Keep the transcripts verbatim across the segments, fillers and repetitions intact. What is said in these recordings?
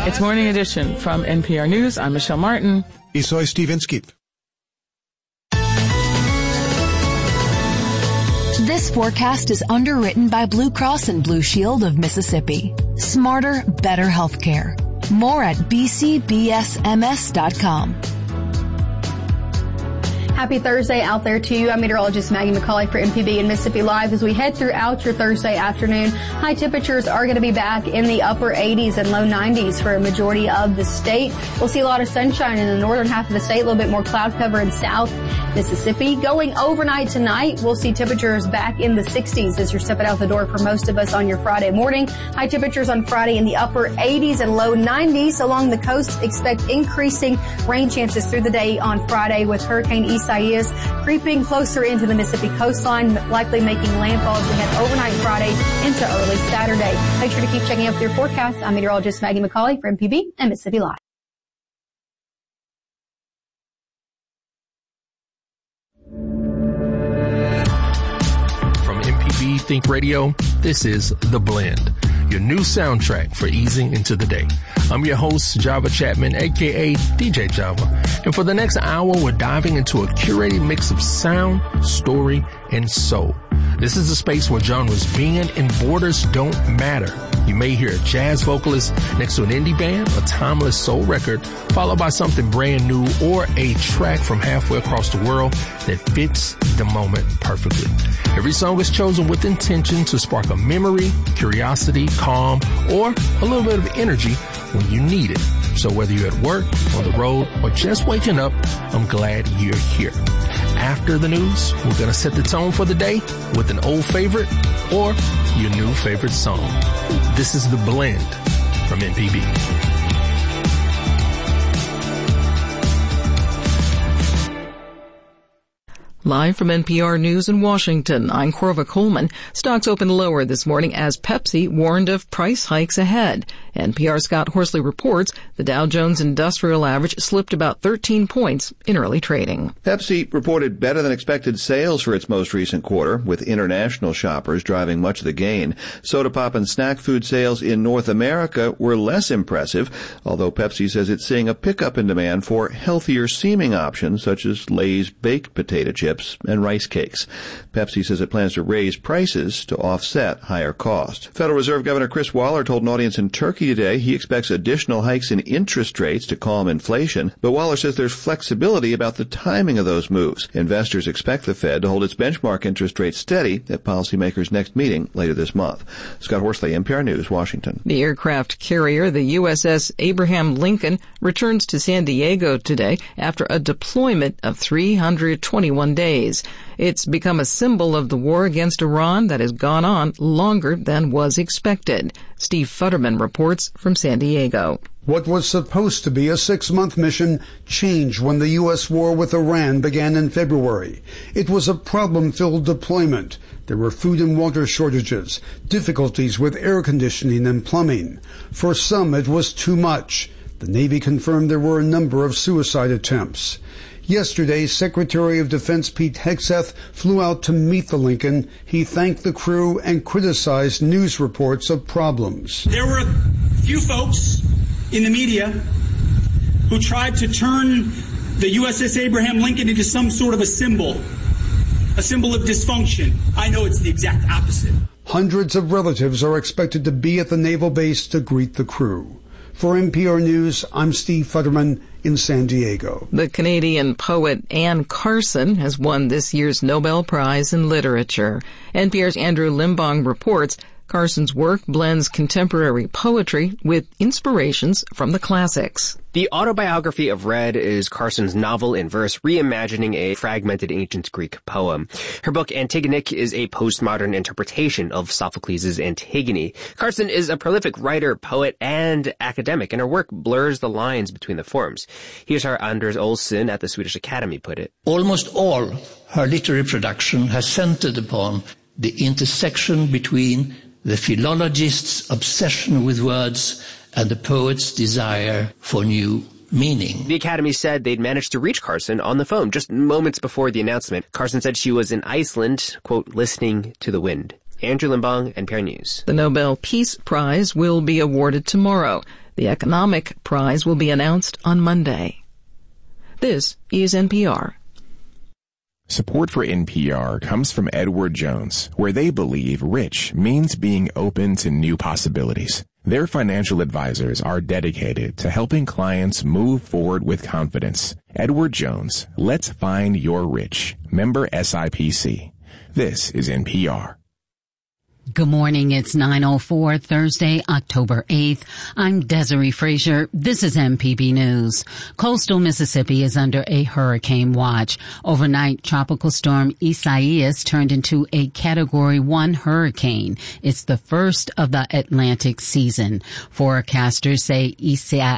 It's Morning Edition from N P R News. I'm Michelle Martin. Y soy Steve Inskeep. This forecast is underwritten by Blue Cross and Blue Shield of Mississippi. Smarter, better healthcare. More at b c b s m s dot com. Happy Thursday out there to you. I'm meteorologist Maggie McCauley for M P B and Mississippi Live. As we head throughout your Thursday afternoon, high temperatures are going to be back in the upper eighties and low nineties for a majority of the state. We'll see a lot of sunshine in the northern half of the state, a little bit more cloud cover in South Mississippi. Going overnight tonight, we'll see temperatures back in the sixties as you're stepping out the door for most of us on your Friday morning. High temperatures on Friday in the upper eighties and low nineties. Along the coast, expect increasing rain chances through the day on Friday with Hurricane Isaias creeping closer into the Mississippi coastline, likely making landfall as we head overnight Friday into early Saturday. Make sure to keep checking out your forecast. I'm meteorologist Maggie McCauley for M P B and Mississippi Live. From M P B Think Radio, this is The Blend, your new soundtrack for easing into the day. I'm your host, Java Chapman, aka D J Java. And for the next hour, we're diving into a curated mix of sound, story, and soul. This is a space where genres bend and borders don't matter. You may hear a jazz vocalist next to an indie band, a timeless soul record, followed by something brand new, or a track from halfway across the world that fits the moment perfectly. Every song is chosen with intention to spark a memory, curiosity, calm, or a little bit of energy when you need it. So whether you're at work, on the road, or just waking up, I'm glad you're here. After the news, we're going to set the tone for the day with an old favorite or your new favorite song. This is The Blend from M P B. Live from N P R News in Washington, I'm Corva Coleman. Stocks opened lower this morning as Pepsi warned of price hikes ahead. N P R's Scott Horsley reports the Dow Jones Industrial Average slipped about thirteen points in early trading. Pepsi reported better than expected sales for its most recent quarter, with international shoppers driving much of the gain. Soda pop and snack food sales in North America were less impressive, although Pepsi says it's seeing a pickup in demand for healthier seeming options such as Lay's baked potato chips and rice cakes. Pepsi says it plans to raise prices to offset higher cost. Federal Reserve Governor Chris Waller told an audience in Turkey today he expects additional hikes in interest rates to calm inflation, but Waller says there's flexibility about the timing of those moves. Investors expect the Fed to hold its benchmark interest rate steady at policymakers' next meeting later this month. Scott Horsley, N P R News, Washington. The aircraft carrier, the U S S Abraham Lincoln, returns to San Diego today after a deployment of three hundred twenty-one days. It's become a symbol of the war against Iran that has gone on longer than was expected. Steve Futterman reports from San Diego. What was supposed to be a six-month mission changed when the U S war with Iran began in February. It was a problem-filled deployment. There were food and water shortages, difficulties with air conditioning and plumbing. For some, it was too much. The Navy confirmed there were a number of suicide attempts. Yesterday, Secretary of Defense Pete Hegseth flew out to meet the Lincoln. He thanked the crew and criticized news reports of problems. There were a few folks in the media who tried to turn the U S S Abraham Lincoln into some sort of a symbol, a symbol of dysfunction. I know it's the exact opposite. Hundreds of relatives are expected to be at the naval base to greet the crew. For N P R News, I'm Steve Futterman in San Diego. The Canadian poet Anne Carson has won this year's Nobel Prize in Literature. N P R's Andrew Limbong reports Carson's work blends contemporary poetry with inspirations from the classics. The autobiography of Red is Carson's novel in verse reimagining a fragmented ancient Greek poem. Her book Antigonic is a postmodern interpretation of Sophocles' Antigone. Carson is a prolific writer, poet, and academic, and her work blurs the lines between the forms. Here's how Anders Olsson at the Swedish Academy put it. Almost all her literary production has centered upon the intersection between the philologist's obsession with words and the poet's desire for new meaning. The Academy said they'd managed to reach Carson on the phone just moments before the announcement. Carson said she was in Iceland, quote, listening to the wind. Andrew Limbong, N P R News. The Nobel Peace Prize will be awarded tomorrow. The economic prize will be announced on Monday. This is N P R. Support for N P R comes from Edward Jones, where they believe rich means being open to new possibilities. Their financial advisors are dedicated to helping clients move forward with confidence. Edward Jones, let's find your rich. Member S I P C. This is N P R. Good morning. It's nine oh four, Thursday, October eighth. I'm Desiree Frazier. This is M P B News. Coastal Mississippi is under a hurricane watch. Overnight, Tropical Storm Isaias turned into a Category one hurricane. It's the first of the Atlantic season. Forecasters say Isaias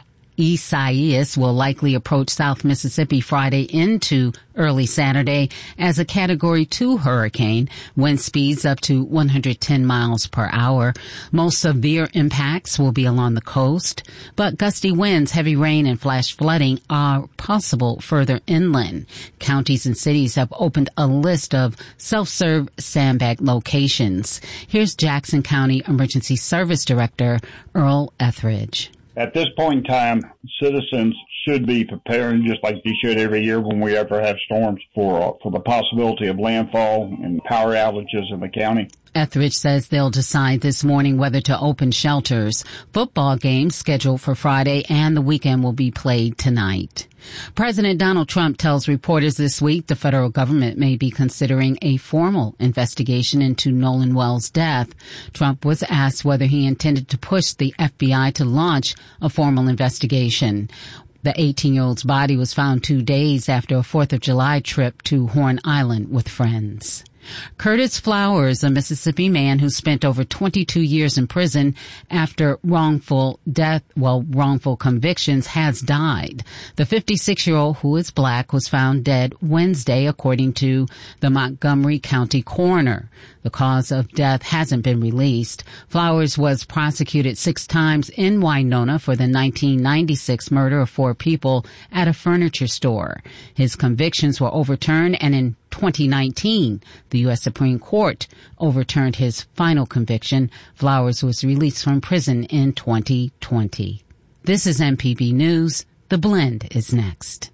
Isaias will likely approach South Mississippi Friday into early Saturday as a Category two hurricane, wind speeds up to one hundred ten miles per hour. Most severe impacts will be along the coast, but gusty winds, heavy rain, and flash flooding are possible further inland. Counties and cities have opened a list of self-serve sandbag locations. Here's Jackson County Emergency Service Director Earl Etheridge. At this point in time, citizens should be preparing just like they should every year when we ever have storms for uh, for the possibility of landfall and power outages in the county. Etheridge says they'll decide this morning whether to open shelters. Football games scheduled for Friday and the weekend will be played tonight. President Donald Trump tells reporters this week the federal government may be considering a formal investigation into Nolan Wells' death. Trump was asked whether he intended to push the F B I to launch a formal investigation. The eighteen-year-old's body was found two days after a fourth of July trip to Horn Island with friends. Curtis Flowers, a Mississippi man who spent over twenty-two years in prison after wrongful death, well, wrongful convictions, has died. The fifty-six-year-old, who is black, was found dead Wednesday, according to the Montgomery County coroner. The cause of death hasn't been released. Flowers was prosecuted six times in Winona for the nineteen ninety-six murder of four people at a furniture store. His convictions were overturned, and in twenty nineteen, the U S Supreme Court overturned his final conviction. Flowers was released from prison in twenty twenty. This is M P B News. The Blend is next.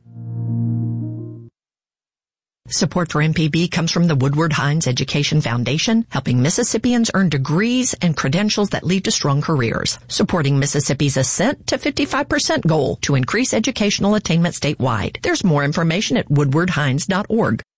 Support for M P B comes from the Woodward Hines Education Foundation, helping Mississippians earn degrees and credentials that lead to strong careers, supporting Mississippi's ascent to fifty-five percent goal to increase educational attainment statewide. There's more information at woodward hines dot org.